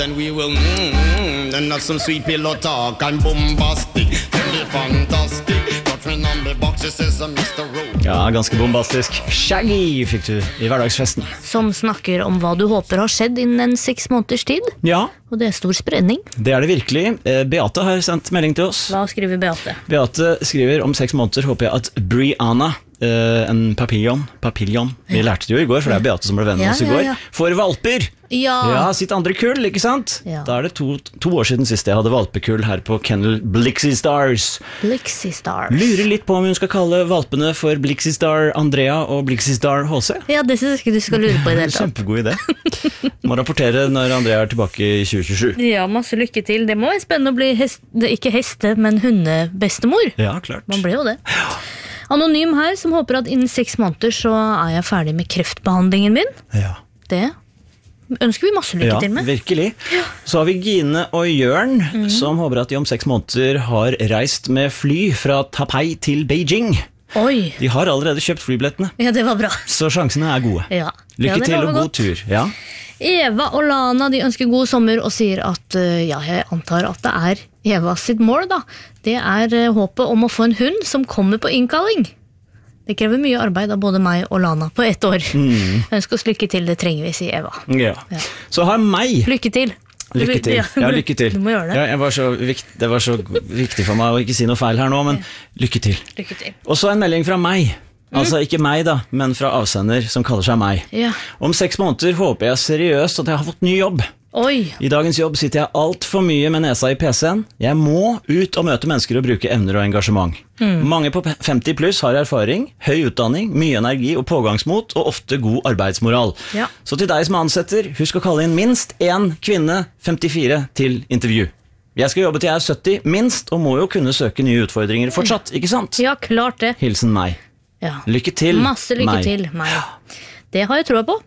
Then we will and not some sweet pillow talk and bombastic. Then be fantastic. Got me on the boxes says Mr. Rowe. Ja, ganske bombastisk. Shaggy fikk du i hverdagsfesten. Som snakker om hva du håper har skjedd innen 6 måneders tid. Ja, Og det er stor spredning. det er det virkelig. Beate har sendt melding til oss. Hva skriver Beate? Beate skriver om 6 måneder håper jeg at Brianna, en papillon, vi lærte det jo i går, for det er Beate som ble venn med oss i går, får valper. Ja, sitt andre kull, ikke sant? Ja. Da er det to år siden sist jeg hadde valpekull her på Kennel Blixie Stars. Blixie Stars. Lurer litt på om hun skal kalle valpene for Blixie Star Andrea og Blixie Star HC. Ja, det synes jeg ikke du skal lure på i det hele tatt. Kjempegod idé. Må rapportere når Andrea er tilbake i 2027. Ja, masse lykke til. Det må være spennende å bli ikke heste, men hundebestemor. Ja, klart. Man blir jo det. Anonym her, som håper at innen 6 måneder så er jeg ferdig med kreftbehandlingen min. Ja. Det ønsker vi masse lykke til med. Ja, virkelig. Så har vi Gine og Jørn, som håper at de om 6 måneder har reist med fly fra Taipei til Beijing. Oi. De har allerede kjøpt flybillettene, Ja, det var bra. så sjansene er gode. Ja. Lykke det til lover og god godt. tur. Ja. Eva og Lana, de ønsker god sommer og sier at, ja, jeg antar at det er Eva sitt mål da. Det er håpet om å få en hund som kommer på innkalling. Det krever mye arbeid av både meg og Lana på 1 år. Jeg ønsker oss lykke til, det trenger vi, sier Eva. Ja. Så har meg... Lykke til. Lykke til. Ja, lykke til. Du må gjøre det. Ja, det var så viktig for meg å ikke si noe feil her nå, men lykke til. Lykke til. Og så en melding fra meg. Altså ikke meg da, men fra avsender som kaller seg meg. Ja. Om 6 måneder håper jeg seriøst at jeg har fått ny jobb. Oi. I dagens jobb sitter jeg alt for mye med nesa i PC-en. Jeg må ut og møte mennesker og bruke evner og engasjement. Mange på 50 pluss har erfaring, høy utdanning, mye energi og pågangsmot, og ofte god arbeidsmoral. Ja. Så til deg som ansetter, husk å kalle inn minst 1 kvinne 54 til intervju. Jeg skal jobbe til jeg er 70 minst, og må jo kunne søke nye utfordringer fortsatt, ikke sant? Ja, klart det. Hilsen meg. Ja. Lykke til, Masse lykke meg. til, meg. Det har jeg troa på.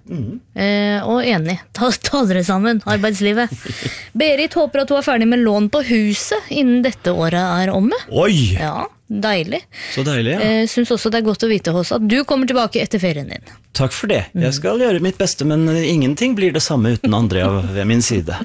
Og enig. Ta dere sammen, arbeidslivet. Berit håper at hun er ferdig med lån på huset innen dette året er omme. Oi, Ja, deilig. så deilig, ja. Syns også det er godt å vite hos at du kommer tilbake etter ferien din. Takk for det. Jeg skal gjøre mitt beste, men ingenting blir det samme uten Andrea ved min side.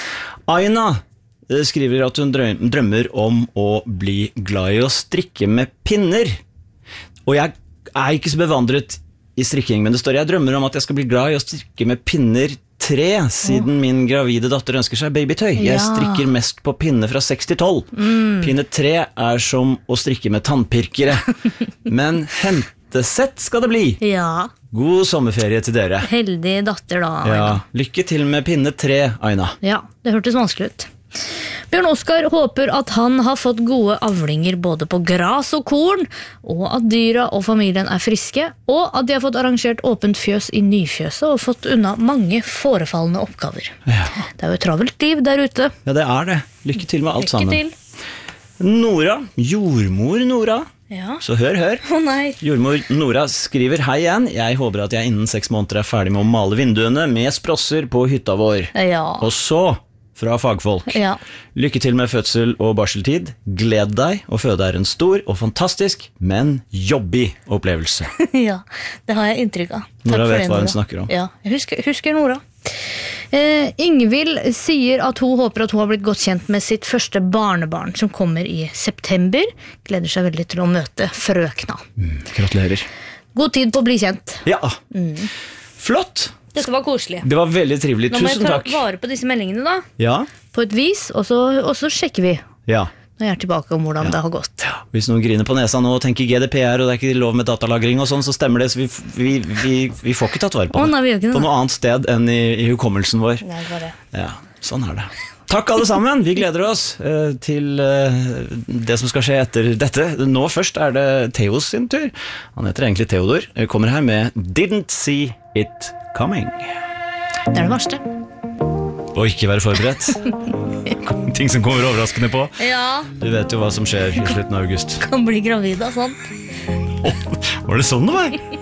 Aina skriver at hun drømmer om å bli glad i å strikke med pinner. Og jeg er ikke så bevandret i strikking, men det står jeg drømmer om at jeg skal bli glad i å strikke med pinner 3, siden min gravide datter ønsker seg babytøy. Jeg Ja. strikker mest på pinne fra 6 til 12. Pinne 3 er som å strikke med tannpirkere. Men hentesett skal det bli. Ja, God sommerferie til dere. heldig datter da. Ja, lykke til med pinne 3, Aina. Ja, det hørtes vanskelig ut. Bjørn Oskar håper at han har fått gode avlinger både på gras og korn, og at dyra og familien er friske, og at de har fått arrangert åpent fjøs i nyfjøset og fått unna mange forefallende oppgaver. Ja. Det er jo et travelt liv der ute. Ja, det er det. Lykke til med alt Lykke sammen. til. Nora, jordmor Nora. Ja. Så hør. Å nei. Jordmor Nora skriver hei igjen. Jeg håper at jeg innen 6 måneder er ferdig med å male vinduene med sprosser på hytta vår. Ja. Og så, fra fagfolk, Ja. lykke til med fødsel og barseltid. Gled deg, å føde er en stor og fantastisk, men jobbig opplevelse. Ja, det har jeg inntrykk av. Takk Nora for vet det, hva hun Nora. snakker om. Ja, jeg husker Nora. Ingvild sier at hun håper at hun har blitt godt kjent med sitt første barnebarn, som kommer i september. Gleder seg veldig til å møte frøkna. Gratulerer. God tid på å bli kjent. Ja, flott. Dette var koselig. Det var veldig trivelig. Nå må jeg Tusen ta takk. vare på disse meldingene da, Ja, på et vis, og så sjekker vi ja. når jeg er tilbake om hvordan det har gått. Hvis noen griner på nesa nå og tenker GDPR og det er ikke lov med datalagring og sånn, så stemmer det, så vi får ikke tatt vare på Å, det. nei, vi gjør ikke det. På noe annet sted enn i hukommelsen vår. Nei, det var det. Ja, sånn er det. Takk alle sammen, vi gleder oss til det som skal skje etter dette. Nå først er det Theos sin tur. Han heter egentlig Theodor. Kommer her med Didn't See It Coming. Det er det verste. Og ikke være forberedt. Ting som kommer overraskende på. Ja, Du vet jo hva som skjer i slutten av august. kan bli gravid av sånt. Var det sånn det var?